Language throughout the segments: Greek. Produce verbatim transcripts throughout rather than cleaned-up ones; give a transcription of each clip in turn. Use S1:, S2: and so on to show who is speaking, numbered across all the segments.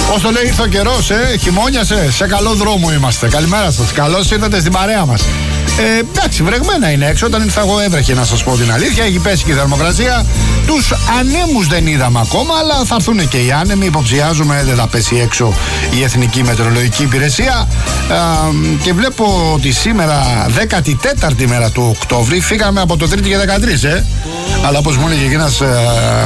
S1: Πώς το λέει, ήρθε ο καιρός, ε, χειμώνιασε, σε καλό δρόμο είμαστε. Καλημέρα σας, καλώς ήρθατε στην παρέα μας. Ε, εντάξει, βρεγμένα είναι έξω. Όταν ήρθα εγώ έβρεχε, να σας πω την αλήθεια. Έχει πέσει και η θερμοκρασία. Τους ανέμους δεν είδαμε ακόμα, αλλά θα έρθουν και οι άνεμοι. Υποψιάζουμε δεν θα πέσει έξω η Εθνική Μετεωρολογική Υπηρεσία. Ε, και βλέπω ότι σήμερα, δέκατη τέταρτη μέρα του Οκτώβρη, φύγαμε από το Τρίτη και δεκατρείς, ε. Αλλά όπως μου έλεγε και ένας ε,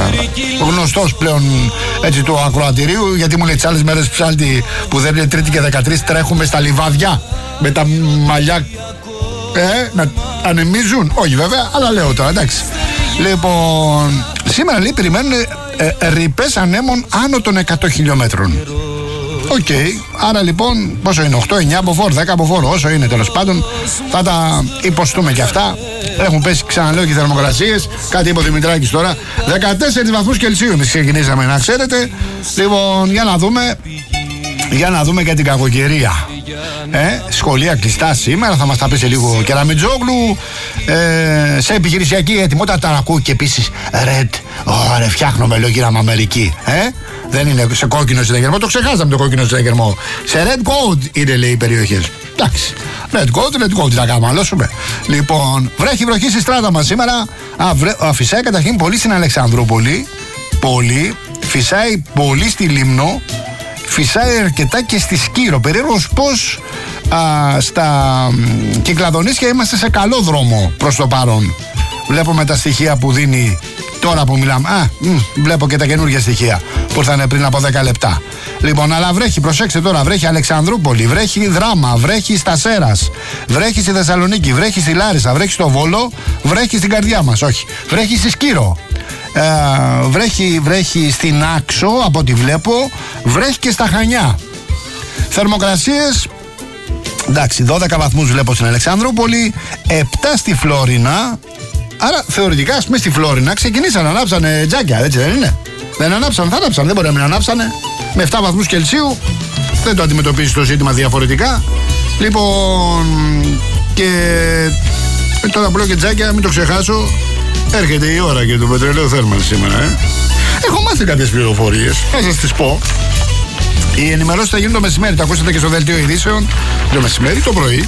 S1: γνωστός πλέον έτσι του ακροατηρίου, γιατί μου λέει τις άλλες μέρες ψάλτη που δεν είναι Τρίτη και δεκατρείς, τρέχουμε στα λιβάδια με τα μαλλιά. Ε, να ανεμίζουν. Όχι βέβαια, αλλά λέω τώρα, εντάξει. Λοιπόν, σήμερα λέει περιμένουν ε, ρηπές ανέμων άνω των εκατό χιλιόμετρων. Οκ, okay. Άρα λοιπόν πόσο είναι, οκτώ εννιά μποφόρ, δέκα μποφόρ, όσο είναι τέλος πάντων, θα τα υποστούμε και αυτά. Έχουν πέσει, ξαναλέω, και οι θερμοκρασίες. Κάτι είπε ο Δημητράκης τώρα, δεκατέσσερις βαθμούς Κελσίου εμείς ξεκινήσαμε, να ξέρετε. Λοιπόν, για να δούμε. Για να δούμε και την κακοκαιρία. Ε, σχολεία κλειστά σήμερα, θα μας τα πει σε λίγο ο Κεραμιτζόγλου. Ε, σε επιχειρησιακή ετοιμότητα τα ακούω και επίσης Red. Ωραία, φτιάχνουμε λόγια με Αμερική. Ε, δεν είναι σε κόκκινο συναγερμό, το ξεχάσαμε το κόκκινο συναγερμό. Σε Red Code είναι, λέει, οι περιοχές. Εντάξει. Red Code, Red Code, θα καμαλώσουμε. Λοιπόν, βρέχει βροχή στη στράτα μας σήμερα. Α, βρε, α, φυσάει καταρχήν πολύ στην Αλεξανδρούπολη. Πολύ. Φυσάει πολύ στη Λίμνο. Φυσάει αρκετά και στη Σκύρο. Περίεργος πως α, στα Κυκλαδονήσια είμαστε σε καλό δρόμο προς το παρόν. Βλέπουμε τα στοιχεία που δίνει τώρα που μιλάμε. Α, μ, βλέπω και τα καινούργια στοιχεία που ήρθαν πριν από δέκα λεπτά. Λοιπόν, αλλά βρέχει, προσέξτε τώρα, βρέχει Αλεξανδρούπολη, βρέχει Δράμα, βρέχει στα Σέρας, βρέχει στη Θεσσαλονίκη, βρέχει στη Λάρισα, βρέχει στο Βόλο, βρέχει στην καρδιά μας, όχι, βρέχει στη Σκύρο. Ε, βρέχει, βρέχει στην Άξο από ό,τι βλέπω, βρέχει και στα Χανιά. Θερμοκρασίες, εντάξει, δώδεκα βαθμούς βλέπω στην Αλεξανδρούπολη, επτά στη Φλόρινα. Άρα θεωρητικά, ας πούμε, στη Φλόρινα ξεκινήσαν, ανάψανε τζάκια, έτσι δεν είναι? Δεν ανάψαν, θα ανάψαν, δεν μπορεί να μην ανάψανε. Με επτά βαθμούς Κελσίου δεν το αντιμετωπίζει το ζήτημα διαφορετικά. Λοιπόν, και τώρα που λέω και τζάκια, μην το ξεχάσω, έρχεται η ώρα και του πετρελαίου θέρμανση σήμερα, ε. Έχω μάθει κάποιες πληροφορίες, θα σας τις πω. Οι ενημερώσεις θα γίνουν το μεσημέρι, το ακούσατε και στο δελτίο ειδήσεων, το μεσημέρι, το πρωί,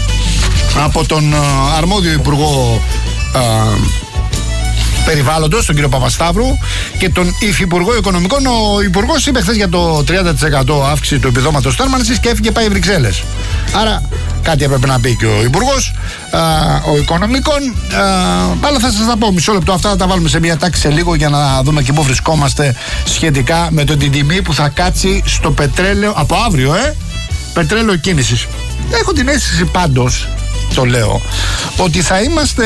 S1: από τον α, αρμόδιο υπουργό α, Περιβάλλοντος, τον κύριο Παπασταύρου, και τον υφυπουργό Οικονομικών. Ο υπουργός είπε χθες για το τριάντα τοις εκατό αύξηση του επιδόματος θέρμανσης και έφυγε, πάει Βρυξέλλες. Άρα κάτι έπρεπε να πει και ο υπουργός, α, ο Οικονομικών. Α, αλλά θα σας τα πω μισό λεπτό, αυτά θα τα βάλουμε σε μια τάξη σε λίγο για να δούμε και πού βρισκόμαστε σχετικά με το την τιμή που θα κάτσει στο πετρέλαιο από αύριο, ε, πετρέλαιο κίνησης. Έχω την αίσθηση πάντως, το λέω, ότι θα είμαστε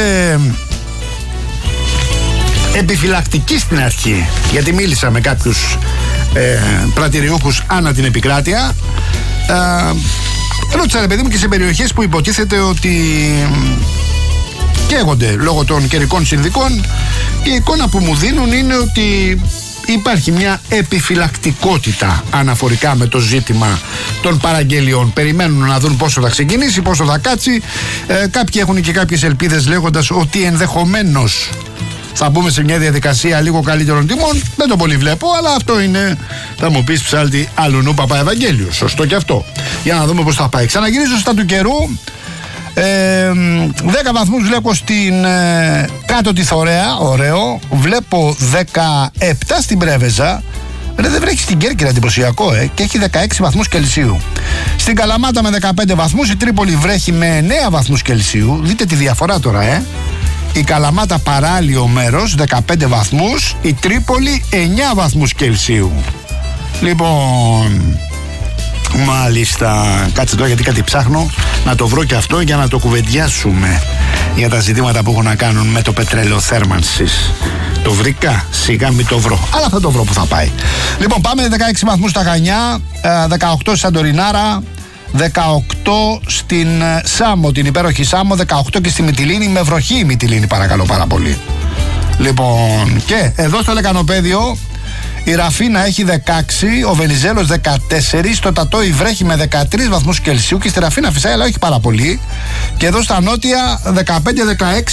S1: επιφυλακτικοί στην αρχή, γιατί μίλησα με κάποιους ε, πρατηριούχους ανά την επικράτεια. Ε, ρώτησα, ρε παιδί μου, και σε περιοχές που υποτίθεται ότι καίγονται λόγω των καιρικών συνδικών, και η εικόνα που μου δίνουν είναι ότι υπάρχει μια επιφυλακτικότητα αναφορικά με το ζήτημα των παραγγελιών. Περιμένουν να δουν πόσο θα ξεκινήσει, πόσο θα κάτσει. Ε, κάποιοι έχουν και κάποιες ελπίδες λέγοντας ότι ενδεχομένως θα μπούμε σε μια διαδικασία λίγο καλύτερων τιμών. Δεν το πολύ βλέπω, αλλά αυτό είναι, θα μου πεις, ψάλτη αλουνού Παπαευαγγέλιου. Σωστό και αυτό. Για να δούμε πώς θα πάει. Ξαναγυρίζω στα του καιρού. Ε, δέκα βαθμούς βλέπω στην ε, κάτω τη Θωρέα, ωραίο. Βλέπω δεκαεπτά στην Πρέβεζα. Ρε, δεν βρέχει στην Κέρκυρα, εντυπωσιακό, ε, και έχει δεκαέξι βαθμούς Κελσίου. Στην Καλαμάτα με δεκαπέντε βαθμούς. Η Τρίπολη βρέχει με εννέα βαθμούς Κελσίου. Δείτε τη διαφορά τώρα, ε. Η Καλαμάτα παράλιο μέρος, δεκαπέντε βαθμούς. Η Τρίπολη εννέα βαθμούς Κελσίου. Λοιπόν, μάλιστα, κάτσε τώρα γιατί κάτι ψάχνω να το βρω και αυτό για να το κουβεντιάσουμε για τα ζητήματα που έχουν να κάνουν με το πετρέλαιο θέρμανσης. Το βρήκα, σιγά μην το βρω, αλλά θα το βρω που θα πάει. Λοιπόν, πάμε δεκαέξι βαθμούς στα Χανιά, δεκαοκτώ στη Σαντορινάρα, δεκαοκτώ στην Σάμο, την υπέροχη Σάμο, δεκαοκτώ και στη Μυτιλήνη, με βροχή η Μυτιλήνη, παρακαλώ πάρα πολύ. Λοιπόν, και εδώ στο Λεκανοπέδιο η Ραφίνα έχει δεκαέξι, ο Βενιζέλος δεκατέσσερα, το Τατόι βρέχει με δεκατρείς βαθμούς Κελσίου και στη Ραφίνα φυσάει, αλλά όχι πάρα πολύ. Και εδώ στα νότια δεκαπέντε δεκαέξι